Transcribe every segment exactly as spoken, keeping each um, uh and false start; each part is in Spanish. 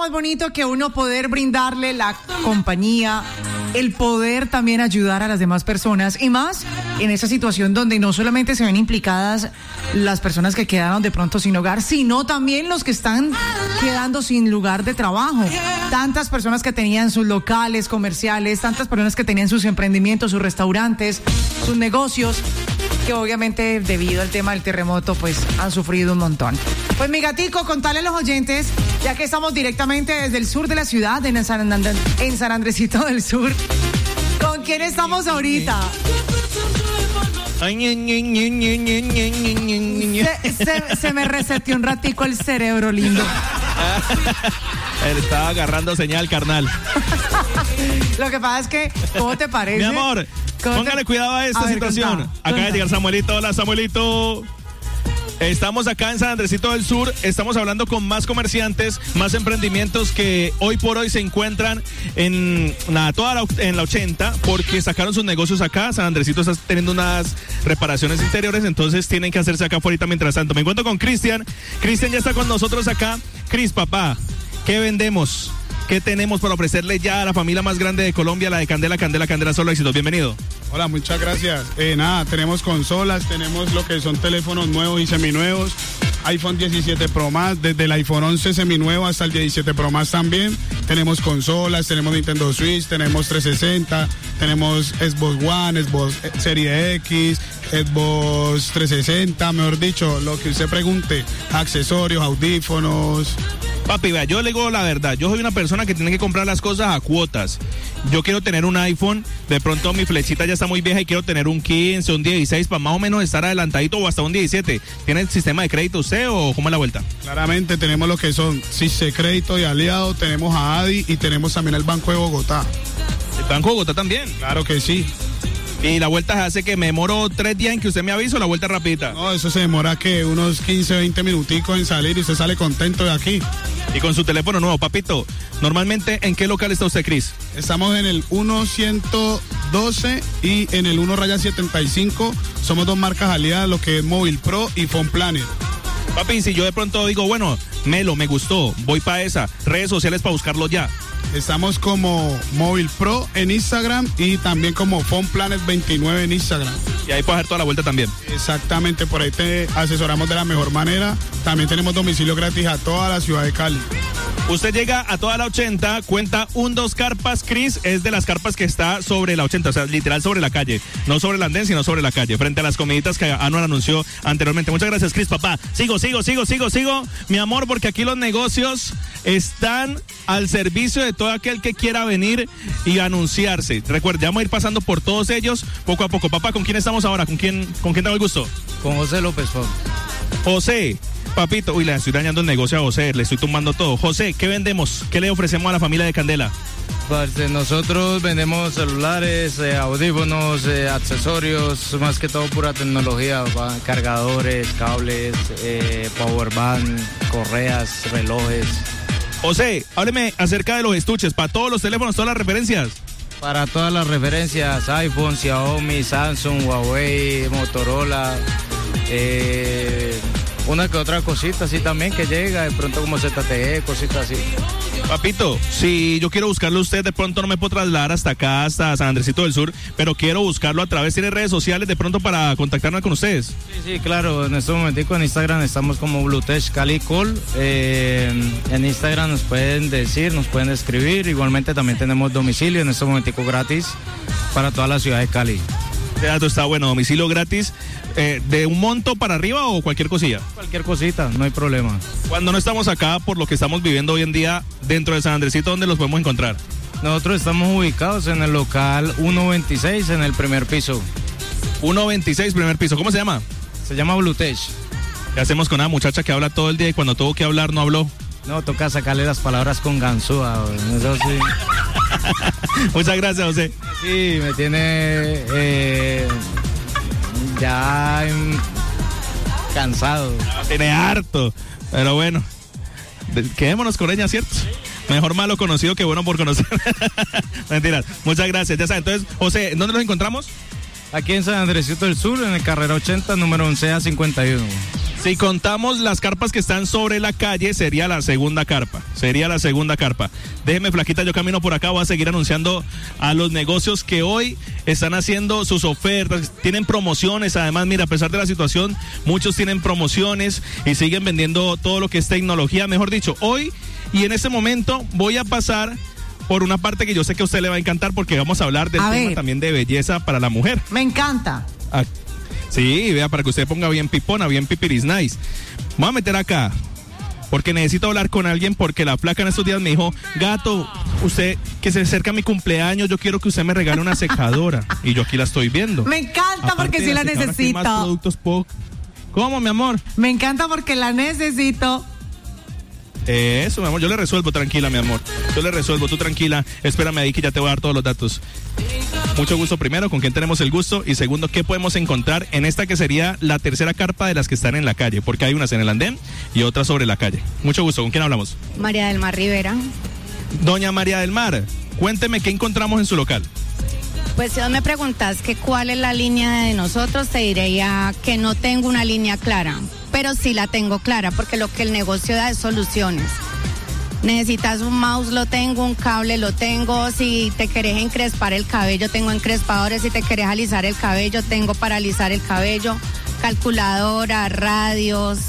más bonito que uno poder brindarle la compañía, el poder también ayudar a las demás personas y más en esa situación donde no solamente se ven implicadas las personas que quedaron de pronto sin hogar, sino también los que están quedando sin lugar de trabajo. Tantas personas que tenían sus locales comerciales, tantas personas que tenían sus emprendimientos, sus restaurantes, sus negocios, que obviamente debido al tema del terremoto pues han sufrido un montón. Pues mi gatico, contale a los oyentes, ya que estamos directamente desde el sur de la ciudad, en San, And- en San Andresito del Sur, ¿con quién estamos ahorita? Se, se, se me reseteó un ratico el cerebro, lindo. Él estaba agarrando señal, carnal. Lo que pasa es que, ¿cómo te parece? Mi amor, póngale te... cuidado a esta a ver, situación. contá, Acaba contá. de llegar Samuelito. Hola, Samuelito. Estamos acá en San Andresito del Sur, estamos hablando con más comerciantes, más emprendimientos que hoy por hoy se encuentran en nada, toda la, en la ochenta, porque sacaron sus negocios acá. San Andresito está teniendo unas reparaciones interiores, entonces tienen que hacerse acá afuera mientras tanto. Me encuentro con Cristian. Cristian ya está con nosotros acá. Cris, papá, ¿qué vendemos? ¿Qué tenemos para ofrecerle ya a la familia más grande de Colombia, la de Candela, Candela, Candela, solo éxitos? Bienvenido. Hola, muchas gracias. Eh, nada, tenemos consolas, tenemos lo que son teléfonos nuevos y seminuevos, iPhone diecisiete Pro Max, desde el iPhone once seminuevo hasta el diecisiete Pro Max también. Tenemos consolas, tenemos Nintendo Switch, tenemos trescientos sesenta, tenemos Xbox One, Xbox Serie X, Xbox trescientos sesenta, mejor dicho, lo que usted pregunte, accesorios, audífonos. Papi, vea, yo le digo la verdad, yo soy una persona que tiene que comprar las cosas a cuotas. Yo quiero tener un iPhone, de pronto mi flechita ya está muy vieja y quiero tener un quince, un dieciséis para más o menos estar adelantadito o hasta un diecisiete. ¿Tiene el sistema de crédito usted o cómo es la vuelta? Claramente tenemos lo que son Cise Crédito y Aliado, tenemos a Adi y tenemos también el Banco de Bogotá. ¿El Banco de Bogotá también? Claro que sí. Y la vuelta se hace que me demoro tres días en que usted me avise o la vuelta rapidita. No, eso se demora que unos quince, veinte minuticos en salir y usted sale contento de aquí. Y con su teléfono nuevo, papito, normalmente, ¿en qué local está usted, Cris? Estamos en el uno ciento doce y en el uno raya setenta y cinco. Somos dos marcas aliadas, lo que es Móvil Pro y Phone Planet. Papi, si yo de pronto digo, bueno, Melo, me gustó, voy para esa, redes sociales para buscarlo ya. Estamos como Móvil Pro en Instagram y también como Phone Planet veintinueve en Instagram. Y ahí puedes hacer toda la vuelta también. Exactamente, por ahí te asesoramos de la mejor manera. También tenemos domicilio gratis a toda la ciudad de Cali. Usted llega a toda la ochenta, cuenta un, dos carpas, Cris, es de las carpas que está sobre la ochenta, o sea, literal sobre la calle, no sobre el andén, sino sobre la calle, frente a las comiditas que Anuar anunció anteriormente. Muchas gracias, Cris, papá. Sigo, sigo, sigo, sigo, sigo, mi amor, porque aquí los negocios están al servicio de todo aquel que quiera venir y anunciarse. Recuerde, vamos a ir pasando por todos ellos poco a poco. Papá, ¿con quién estamos ahora? ¿Con quién, con quién tengo el gusto? Con José López, Fon. José, papito, uy, le estoy dañando el negocio a José, le estoy tumbando todo. José, ¿qué vendemos? ¿Qué le ofrecemos a la familia de Candela? Parce, nosotros vendemos celulares, eh, audífonos, eh, accesorios, más que todo pura tecnología, va, cargadores, cables, eh, powerbank, correas, relojes. José, hábleme acerca de los estuches, para todos los teléfonos, todas las referencias. Para todas las referencias, iPhone, Xiaomi, Samsung, Huawei, Motorola, eh, una que otra cosita así también que llega, de pronto como Z T E, cositas así. Papito, si yo quiero buscarlo a usted, de pronto no me puedo trasladar hasta acá, hasta San Andresito del Sur, pero quiero buscarlo a través de redes sociales, de pronto para contactarnos con ustedes. Sí, sí, claro, en este momentico en Instagram estamos como Bluetech Cali Call, eh, en Instagram nos pueden decir, nos pueden escribir, igualmente también tenemos domicilio en este momentico gratis para toda la ciudad de Cali. Este dato está bueno, domicilio gratis, eh, ¿de un monto para arriba o cualquier cosilla? Cualquier cosita, no hay problema. Cuando no estamos acá, por lo que estamos viviendo hoy en día, dentro de San Andresito, ¿dónde los podemos encontrar? Nosotros estamos ubicados en el local ciento veintiséis, en el primer piso. ciento veintiséis, primer piso, ¿cómo se llama? Se llama Bluetech. ¿Qué hacemos con una muchacha que habla todo el día y cuando tuvo que hablar no habló? No, toca sacarle las palabras con ganzúa, eso sí. Muchas gracias, José. Sí, me tiene eh, ya en, cansado. Tiene harto, pero bueno, quedémonos con ella, ¿cierto? Mejor malo conocido que bueno por conocer. Mentiras, muchas gracias. Ya saben, entonces, José, ¿dónde los encontramos? Aquí en San Andresito del Sur, en el carrera ochenta, número once A cincuenta y uno. Si contamos las carpas que están sobre la calle, sería la segunda carpa. Sería la segunda carpa. Déjeme, flaquita, yo camino por acá, voy a seguir anunciando a los negocios que hoy están haciendo sus ofertas, tienen promociones. Además, mira, a pesar de la situación, muchos tienen promociones y siguen vendiendo todo lo que es tecnología. Mejor dicho, hoy y en este momento voy a pasar por una parte que yo sé que a usted le va a encantar, porque vamos a hablar del a tema ver. también de belleza para la mujer. Me encanta. Ah, sí, vea, para que usted ponga bien pipona, bien pipiris nice. Me voy a meter acá, porque necesito hablar con alguien, porque la flaca en estos días me dijo, gato, usted, que se acerca mi cumpleaños, yo quiero que usted me regale una secadora. Y yo aquí la estoy viendo. Me encanta Aparte porque de sí la secadora, ¿qué necesito. más productos puedo? ¿Cómo, mi amor? Me encanta porque la necesito. Eso, mi amor, yo le resuelvo, tranquila, mi amor. Yo le resuelvo, tú tranquila. Espérame ahí que ya te voy a dar todos los datos. Mucho gusto, primero, con quién tenemos el gusto, y segundo, qué podemos encontrar en esta que sería la tercera carpa de las que están en la calle, porque hay unas en el andén y otras sobre la calle. Mucho gusto, ¿con quién hablamos? María del Mar Rivera. Doña María del Mar, cuénteme qué encontramos en su local. Pues si vos me preguntas que cuál es la línea de nosotros, te diría que no tengo una línea clara, pero sí la tengo clara, porque lo que el negocio da es soluciones. Necesitas un mouse, lo tengo, un cable, lo tengo. Si te querés encrespar el cabello, tengo encrespadores. Si te querés alisar el cabello, tengo para alisar el cabello. Calculadora, radios,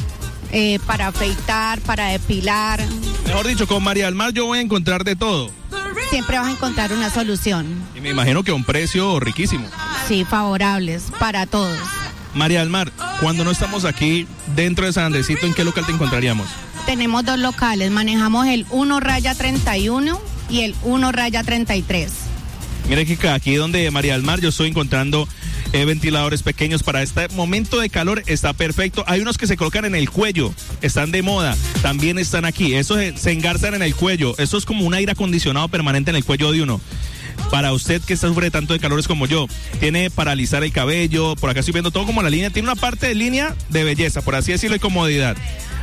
eh, para afeitar, para depilar. Mejor dicho, con María del Mar yo voy a encontrar de todo. Siempre vas a encontrar una solución. Y me imagino que a un precio riquísimo. Sí, favorables para todos. María del Mar, cuando no estamos aquí dentro de San Andresito, ¿en qué local te encontraríamos? Tenemos dos locales, manejamos el uno raya treinta y uno y el uno raya treinta y tres. Mire que aquí donde María del Mar yo estoy encontrando eh, ventiladores pequeños para este momento de calor, está perfecto. Hay unos que se colocan en el cuello, están de moda, también están aquí. Esos se, se engarzan en el cuello, eso es como un aire acondicionado permanente en el cuello de uno. Para usted que sufre tanto de calores como yo, tiene para alisar el cabello, por acá estoy viendo todo como la línea, tiene una parte de línea de belleza, por así decirlo, y comodidad.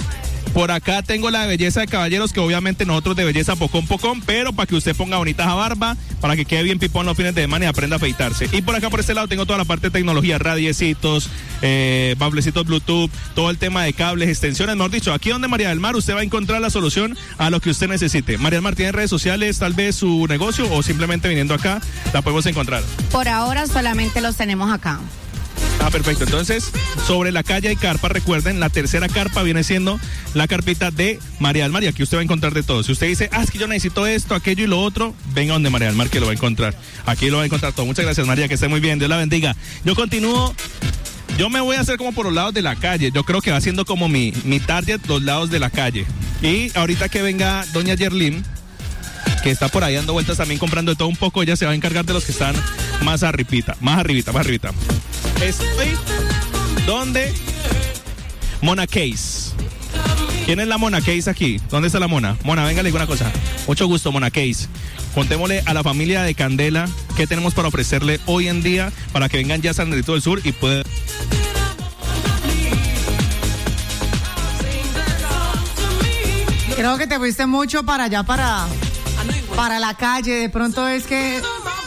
Por acá tengo la de belleza de caballeros, que obviamente nosotros de belleza pocón pocón, pero para que usted ponga bonita esa barba, para que quede bien pipón los fines de semana y aprenda a afeitarse. Y por acá por este lado tengo toda la parte de tecnología, radiecitos, eh, bablecitos Bluetooth, todo el tema de cables, extensiones, mejor dicho, aquí donde María del Mar usted va a encontrar la solución a lo que usted necesite. María del Mar, ¿tiene redes sociales, tal vez su negocio, o simplemente viniendo acá la podemos encontrar? Por ahora solamente los tenemos acá. Ah, perfecto. Entonces, sobre la calle hay carpa. Recuerden, la tercera carpa viene siendo la carpita de María del Mar, y aquí usted va a encontrar de todo. Si usted dice, ah, es que yo necesito esto, aquello y lo otro, venga donde María del Mar, que lo va a encontrar. Aquí lo va a encontrar todo. Muchas gracias, María, que esté muy bien. Dios la bendiga. Yo continúo. Yo me voy a hacer como por los lados de la calle. Yo creo que va siendo como mi, mi target, los lados de la calle. Y ahorita que venga doña Yerlin, que está por ahí dando vueltas también comprando de todo un poco, ella se va a encargar de los que están más arribita, más arribita, más arribita. Estoy donde Mona Case. ¿Quién es la Mona Case aquí? ¿Dónde está la Mona? Mona, venga, le digo una cosa. Mucho gusto, Mona Case. Contémosle a la familia de Candela qué tenemos para ofrecerle hoy en día para que vengan ya a San Andresito del Sur y puedan... Creo que te fuiste mucho para allá, para, para la calle. De pronto es que...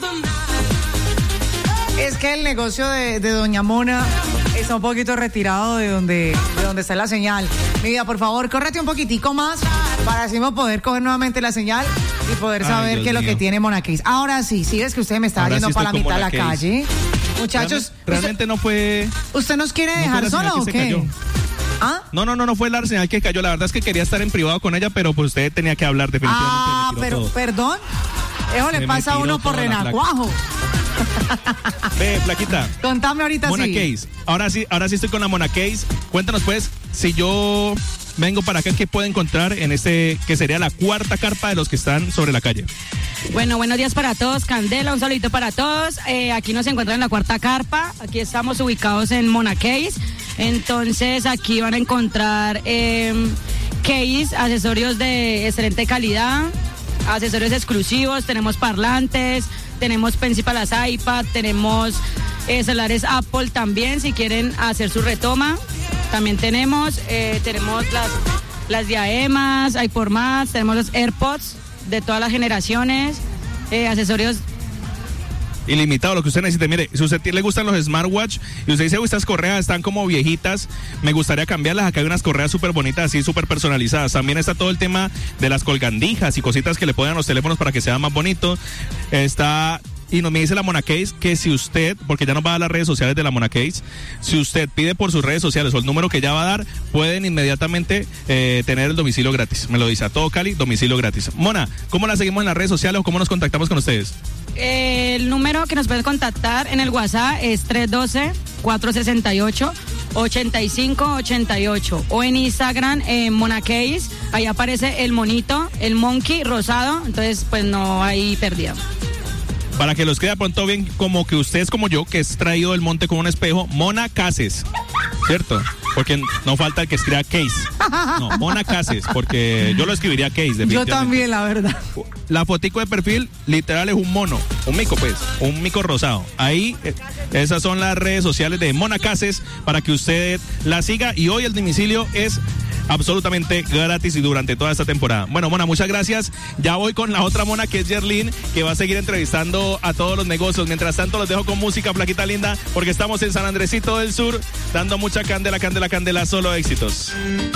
Es que el negocio de, de Doña Mona está un poquito retirado de donde, de donde está la señal. Mi vida, por favor, córrete un poquitico más para así poder coger nuevamente la señal y poder saber Ay, qué es lo mío. que tiene Mona Case. Ahora sí, sí, es que usted me está Ahora yendo sí para la estoy mitad con de la Mona Case. calle. Muchachos, Realmente, realmente no fue... ¿usted, ¿usted nos quiere no fue dejar la señal solo o que se qué? cayó. ¿Ah? No, no, no, no fue la señal que cayó. La verdad es que quería estar en privado con ella, pero pues usted tenía que hablar definitivamente. Ah, me tiró pero, todo. perdón. Eso le Se me pasa a tiró uno por toda la placa. renacuajo. Ve, plaquita. Contame ahorita Mona sí. Case. Ahora sí, ahora sí estoy con la Mona Case. Cuéntanos pues, si yo vengo para acá, ¿qué puedo encontrar en este, que sería la cuarta carpa de los que están sobre la calle? Bueno, buenos días para todos, Candela, un saludito para todos. Eh, aquí nos encuentran en la cuarta carpa, aquí estamos ubicados en Mona Case. Entonces aquí van a encontrar eh, case, accesorios de excelente calidad, accesorios exclusivos, tenemos parlantes, tenemos pencil para las iPad, tenemos eh, celulares Apple también, si quieren hacer su retoma, también tenemos, eh, tenemos las, las diademas, iPod más, tenemos los AirPods de todas las generaciones, eh, accesorios ilimitado, lo que usted necesite. Mire, si a usted le gustan los smartwatch y usted dice, uy, estas correas están como viejitas, me gustaría cambiarlas, acá hay unas correas súper bonitas, así súper personalizadas. También está todo el tema de las colgandijas y cositas que le ponen a los teléfonos para que sea más bonito. Está... Y nos me dice la Monacase que si usted, porque ya nos va a dar las redes sociales de la Monacase, si usted pide por sus redes sociales o el número que ya va a dar, pueden inmediatamente eh, tener el domicilio gratis. Me lo dice a todo Cali, domicilio gratis. Mona, ¿cómo la seguimos en las redes sociales o cómo nos contactamos con ustedes? El número que nos pueden contactar en el WhatsApp es tres uno dos, cuatro seis ocho, ocho cinco ocho ocho o en Instagram eh, Monacase, ahí aparece el monito, el monkey rosado, entonces pues no hay pérdida. Para que los quede pronto bien, como que usted es como yo, que es traído del monte con un espejo, Monacases, ¿cierto? Porque no falta el que escriba Case. No, Monacases, porque yo lo escribiría Case, definitivamente. Yo también, la verdad. La fotico de perfil, literal, es un mono, un mico, pues, un mico rosado. Ahí, eh, esas son las redes sociales de Monacases para que usted la siga. Y hoy el domicilio es absolutamente gratis y durante toda esta temporada. Bueno, Mona, muchas gracias. Ya voy con la otra Mona, que es Yerlin, que va a seguir entrevistando a todos los negocios. Mientras tanto, los dejo con música, flaquita linda, porque estamos en San Andresito del Sur, dando mucha candela, candela, candela, solo éxitos.